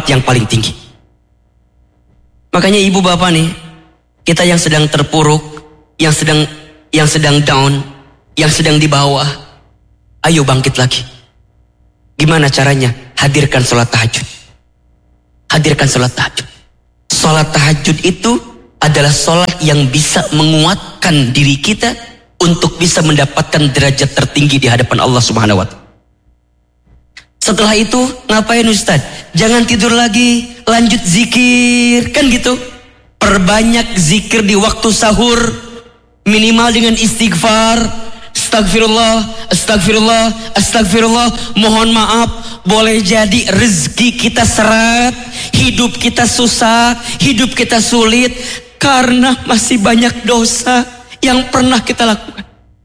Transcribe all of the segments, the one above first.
yang paling tinggi. Makanya ibu bapak nih, kita yang sedang terpuruk, yang sedang down, yang sedang di bawah, ayo bangkit lagi. Gimana caranya? Hadirkan sholat tahajud. Hadirkan sholat tahajud. Sholat tahajud itu adalah sholat yang bisa menguatkan diri kita untuk bisa mendapatkan derajat tertinggi di hadapan Allah Subhanahu wa Ta'ala. Setelah itu ngapain Ustaz? Jangan tidur lagi, lanjut zikir, kan gitu. Perbanyak zikir di waktu sahur, minimal dengan istighfar. Astagfirullah, astagfirullah, astagfirullah. Mohon maaf, boleh jadi rezeki kita seret, hidup kita susah, hidup kita sulit karena masih banyak dosa yang pernah kita lakukan.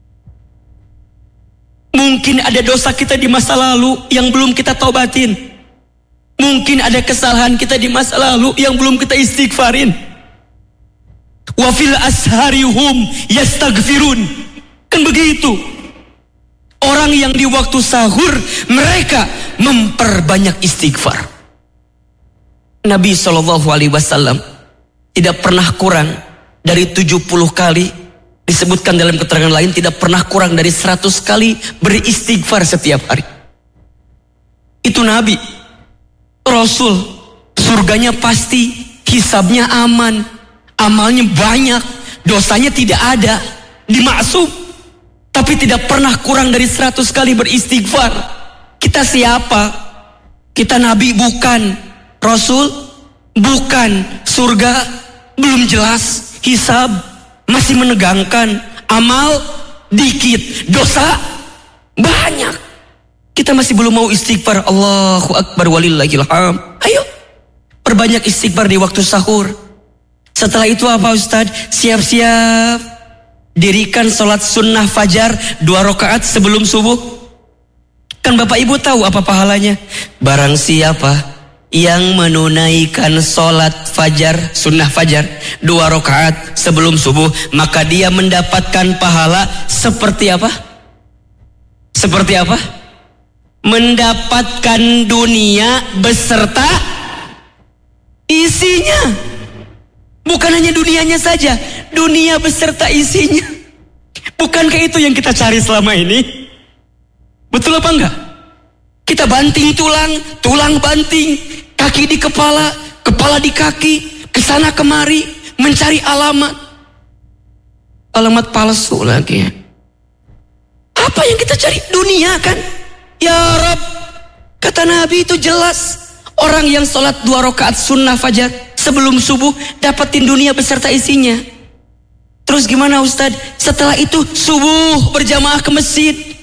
Mungkin ada dosa kita di masa lalu yang belum kita taubatin. Mungkin ada kesalahan kita di masa lalu yang belum kita istighfarin. Wa fil asharihum yastaghfirun. Kan begitu. Orang yang di waktu sahur mereka memperbanyak istighfar. Nabi SAW tidak pernah kurang dari 70 kali. Disebutkan dalam keterangan lain tidak pernah kurang dari 100 kali beristighfar setiap hari. Itu Nabi, Rasul, surganya pasti, hisabnya aman, amalnya banyak, dosanya tidak ada, dimaksum, tapi tidak pernah kurang dari 100 kali beristighfar. Kita siapa? Kita Nabi bukan, Rasul bukan, surga belum jelas, hisab masih menegangkan, amal dikit, dosa banyak. Kita masih belum mau istighfar. Allahu Akbar walillahil hamd. Ayo perbanyak istighfar di waktu sahur. Setelah itu apa Ustaz? Siap-siap dirikan sholat sunnah fajar 2 rakaat sebelum subuh. Kan Bapak Ibu tahu apa pahalanya? Barang siapa yang menunaikan sholat fajar, sunnah fajar 2 rakaat sebelum subuh, maka dia mendapatkan pahala seperti apa? Seperti apa? Mendapatkan dunia beserta isinya. Bukan hanya dunianya saja, dunia beserta isinya. Bukankah itu yang kita cari selama ini? Betul apa enggak? Kita banting tulang, tulang banting, kaki di kepala, kepala di kaki, kesana kemari, mencari alamat. Alamat palsu lagi. Apa yang kita cari? Dunia kan? Ya Rab, kata Nabi itu jelas. Orang yang sholat 2 rakaat sunnah fajar sebelum subuh dapatin dunia beserta isinya. Terus gimana Ustaz? Setelah itu subuh berjamaah ke masjid.